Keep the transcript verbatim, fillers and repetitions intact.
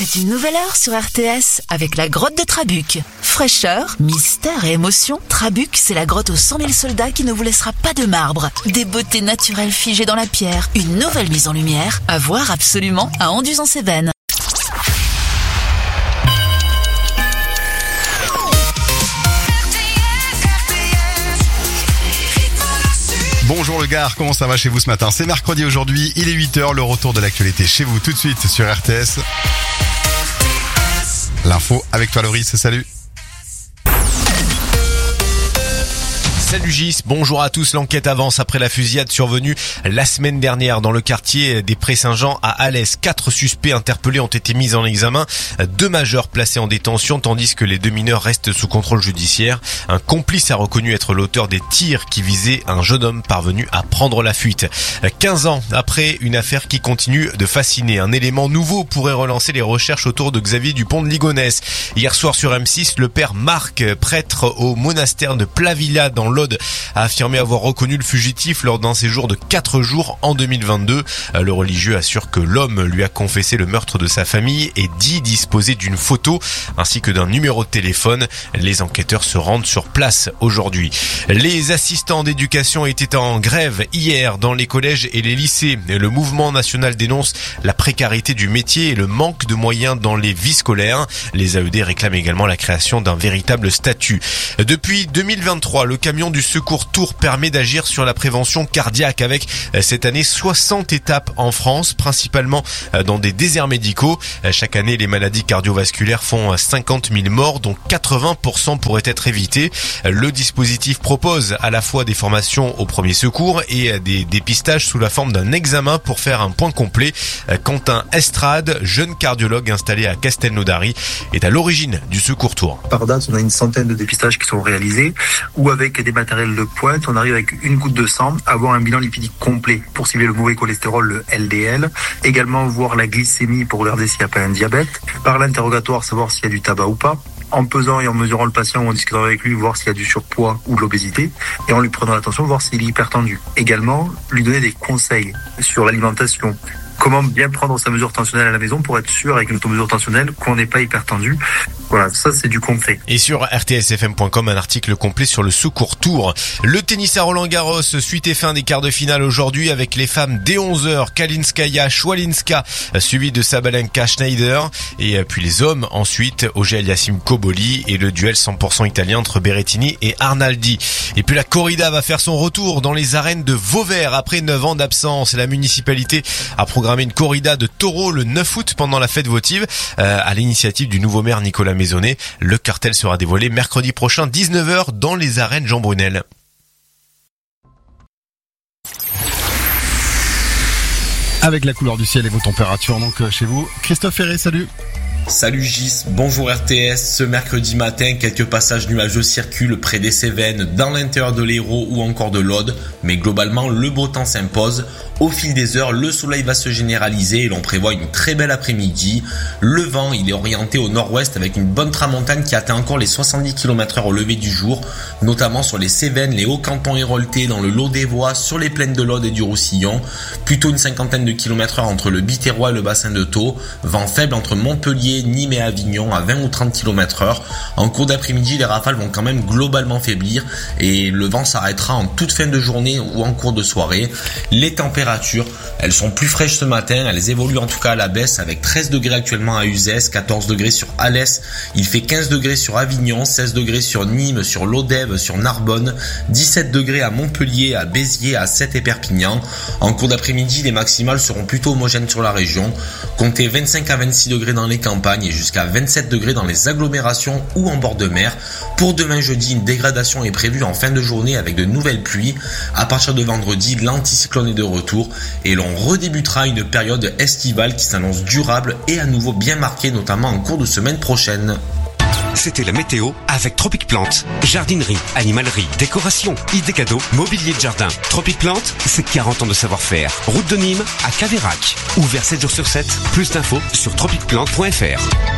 C'est une nouvelle heure sur R T S avec la grotte de Trabuc. Fraîcheur, mystère et émotion, Trabuc, c'est la grotte aux cent mille soldats qui ne vous laissera pas de marbre. Des beautés naturelles figées dans la pierre, une nouvelle mise en lumière, à voir absolument à Anduze-en-Cévennes. Bonjour le Gard, comment ça va chez vous ce matin? C'est mercredi aujourd'hui, il est huit heures, le retour de l'actualité chez vous tout de suite sur R T S. L'info avec toi Loris, salut. Salut Gis, bonjour à tous. L'enquête avance après la fusillade survenue la semaine dernière dans le quartier des Prés-Saint-Jean à Alès. Quatre suspects interpellés ont été mis en examen, deux majeurs placés en détention tandis que les deux mineurs restent sous contrôle judiciaire. Un complice a reconnu être l'auteur des tirs qui visaient un jeune homme parvenu à prendre la fuite. quinze ans après une affaire qui continue de fasciner, un élément nouveau pourrait relancer les recherches autour de Xavier Dupont de Ligonnès. Hier soir sur M six, le père Marc, prêtre au monastère de Plavilla dans l'Aude, a affirmé avoir reconnu le fugitif lors d'un séjour de quatre jours en deux mille vingt-deux. Le religieux assure que l'homme lui a confessé le meurtre de sa famille et dit disposer d'une photo ainsi que d'un numéro de téléphone. Les enquêteurs se rendent sur place aujourd'hui. Les assistants d'éducation étaient en grève hier dans les collèges et les lycées. Le mouvement national dénonce la précarité du métier et le manque de moyens dans les vies scolaires. Les A E D réclament également la création d'un véritable statut. Depuis deux mille vingt-trois, le camion du Secours Tours permet d'agir sur la prévention cardiaque avec cette année soixante étapes en France, principalement dans des déserts médicaux. Chaque année, les maladies cardiovasculaires font cinquante mille morts, dont quatre-vingts pour cent pourraient être évités. Le dispositif propose à la fois des formations au premier secours et des dépistages sous la forme d'un examen pour faire un point complet. Quentin Estrade, jeune cardiologue installé à Castelnaudary, est à l'origine du Secours Tours. Par date, on a une centaine de dépistages qui sont réalisés ou avec des matériel de pointe, on arrive avec une goutte de sang à avoir un bilan lipidique complet pour cibler le mauvais cholestérol, le L D L. Également voir la glycémie pour regarder s'il n'y a pas un diabète. Par l'interrogatoire, savoir s'il y a du tabac ou pas. En pesant et en mesurant le patient ou en discutant avec lui, voir s'il y a du surpoids ou de l'obésité. Et en lui prenant l'attention, voir s'il est hypertendu. Également, lui donner des conseils sur l'alimentation. Comment bien prendre sa mesure tensionnelle à la maison pour être sûr avec une automesure tensionnelle qu'on n'est pas hypertendu. Voilà, ça c'est du concret. Et sur r t s f m point com, un article complet sur le Secours Tours. Le tennis à Roland-Garros, suite et fin des quarts de finale aujourd'hui avec les femmes dès onze heures, Kalinskaya, Schwalinska, suivi de Sabalenka, Schneider, et puis les hommes ensuite, Auger-Aliassime, Cobolli et le duel cent pour cent italien entre Berrettini et Arnaldi. Et puis la corrida va faire son retour dans les arènes de Vauvert après neuf ans d'absence. La municipalité a programmé une corrida de taureaux le neuf août pendant la fête votive euh, à l'initiative du nouveau maire Nicolas Maisonnet. Le cartel sera dévoilé mercredi prochain dix-neuf heures dans les arènes Jean Brunel. Avec la couleur du ciel et vos températures donc chez vous. Christophe Ferré, salut. Salut Gis, bonjour R T S. Ce mercredi matin, quelques passages nuageux circulent près des Cévennes, dans l'intérieur de l'Hérault ou encore de l'Aude, mais globalement le beau temps s'impose. Au fil des heures, le soleil va se généraliser et l'on prévoit une très belle après-midi. Le vent, il est orienté au nord-ouest avec une bonne tramontane qui atteint encore les soixante-dix kilomètres heure au lever du jour, notamment sur les Cévennes, les Hauts-Cantons héroltais, dans le Lot des Voies, sur les plaines de l'Aude et du Roussillon. Plutôt une cinquantaine de kilomètres heure entre le Biterrois et le bassin de Thau. Vent faible entre Montpellier, Nîmes et Avignon à vingt ou trente kilomètres heure. En cours d'après-midi, les rafales vont quand même globalement faiblir et le vent s'arrêtera en toute fin de journée ou en cours de soirée. Les températures, elles sont plus fraîches ce matin, elles évoluent en tout cas à la baisse avec treize degrés actuellement à Uzès, quatorze degrés sur Alès, il fait quinze degrés sur Avignon, seize degrés sur Nîmes, sur Lodève, sur Narbonne, dix-sept degrés à Montpellier, à Béziers, à Sète et Perpignan. En cours d'après-midi, les maximales seront plutôt homogènes sur la région, comptez vingt-cinq à vingt-six degrés dans les campagnes et jusqu'à vingt-sept degrés dans les agglomérations ou en bord de mer. Pour demain jeudi, une dégradation est prévue en fin de journée avec de nouvelles pluies. À partir de vendredi, l'anticyclone est de retour et l'on redébutera une période estivale qui s'annonce durable et à nouveau bien marquée, notamment en cours de semaine prochaine. C'était la météo avec Tropic Plante. Jardinerie, animalerie, décoration, idées cadeaux, mobilier de jardin. Tropic Plante, c'est quarante ans de savoir-faire. Route de Nîmes à Caveyrac. Ouvert sept jours sur sept. Plus d'infos sur tropic plante point f r.